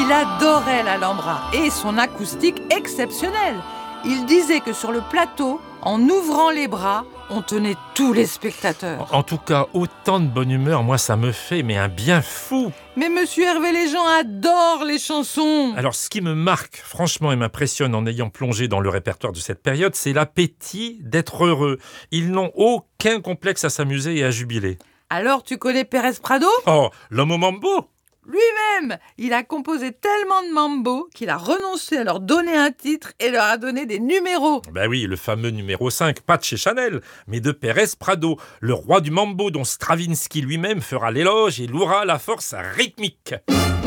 Il adorait l'Alhambra et son acoustique exceptionnelle. Il disait que sur le plateau, en ouvrant les bras, on tenait tous les spectateurs. En tout cas, autant de bonne humeur, moi ça me fait mais un bien fou. Mais monsieur Hervé, les gens adorent les chansons. Alors ce qui me marque franchement et m'impressionne en ayant plongé dans le répertoire de cette période, c'est l'appétit d'être heureux. Ils n'ont aucun complexe à s'amuser et à jubiler. Alors tu connais Pérez Prado ? Oh, l'homme au mambo! Lui-même, il a composé tellement de mambo qu'il a renoncé à leur donner un titre et leur a donné des numéros. Ben oui, le fameux numéro 5, pas de chez Chanel, mais de Pérez Prado, le roi du mambo dont Stravinsky lui-même fera l'éloge et louera la force rythmique.